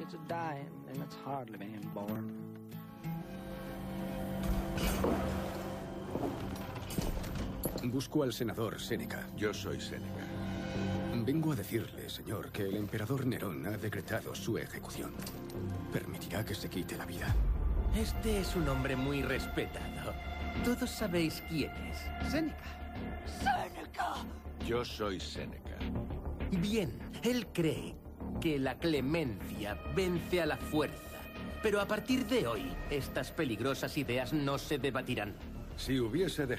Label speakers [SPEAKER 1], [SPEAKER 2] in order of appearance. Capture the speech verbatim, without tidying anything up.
[SPEAKER 1] gets a dime, and it's hardly being born.
[SPEAKER 2] Busco al senador Séneca.
[SPEAKER 3] Yo soy Séneca.
[SPEAKER 2] Vengo a decirle, señor, que el emperador Nerón ha decretado su ejecución. Permitirá que se quite la vida.
[SPEAKER 4] Este es un hombre muy respetado. Todos sabéis quién es.
[SPEAKER 5] Séneca. ¡Séneca!
[SPEAKER 3] Yo soy Séneca.
[SPEAKER 4] Bien, él cree que la clemencia vence a la fuerza. Pero a partir de hoy, estas peligrosas ideas no se debatirán.
[SPEAKER 3] Si hubiese dejado